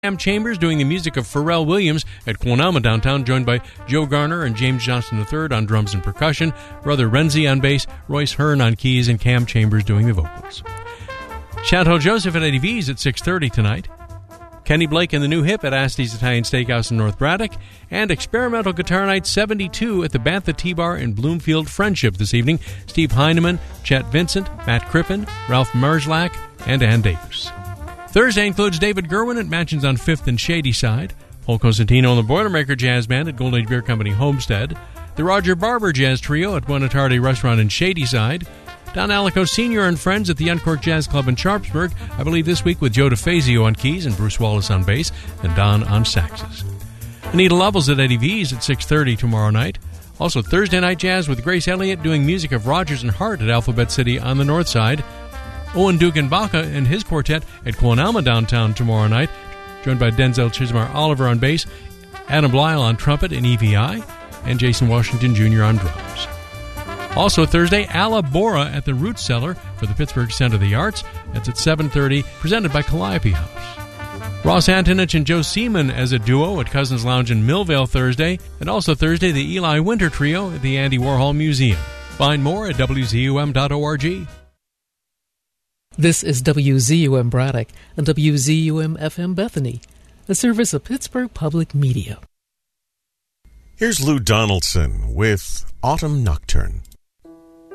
Cam Chambers doing the music of Pharrell Williams at Quanama downtown, joined by Joe Garner and James Johnson III on drums and percussion, Brother Renzi on bass, Royce Hearn on keys, and Cam Chambers doing the vocals. Chateau Joseph at Eddie V's at 6:30 tonight. Kenny Blake and the New Hip at Asti's Italian Steakhouse in North Braddock, and Experimental Guitar Night 72 at the Bantha T-Bar in Bloomfield Friendship this evening. Steve Heineman, Chet Vincent, Matt Crippen, Ralph Merzlach, and Ann Davis. Thursday includes David Gerwin at Mansions on 5th and Shadyside, Paul Cosentino and the Boilermaker Jazz Band at Golden Age Beer Company Homestead, the Roger Barber Jazz Trio at Buonatardi Restaurant in Shadyside, Don Alico Sr. and friends at the Uncorked Jazz Club in Sharpsburg, I believe this week with Joe DeFazio on keys and Bruce Wallace on bass and Don on saxes. Anita Lovells at Eddie V's at 6:30 tomorrow night. Also Thursday Night Jazz with Grace Elliott doing music of Rogers and Hart at Alphabet City on the north side. Owen Dugan-Baca and his quartet at Quanama downtown tomorrow night, joined by Denzel Chismar Oliver on bass, Adam Blyle on trumpet and EVI, and Jason Washington Jr. on drums. Also Thursday, Alla Bora at the Root Cellar for the Pittsburgh Center of the Arts. That's at 7:30, presented by Calliope House. Ross Antonich and Joe Seaman as a duo at Cousins Lounge in Millvale Thursday, and also Thursday, the Eli Winter Trio at the Andy Warhol Museum. Find more at WZUM.org. This is WZUM Braddock and WZUM FM Bethany, a service of Pittsburgh Public Media. Here's Lou Donaldson with Autumn Nocturne.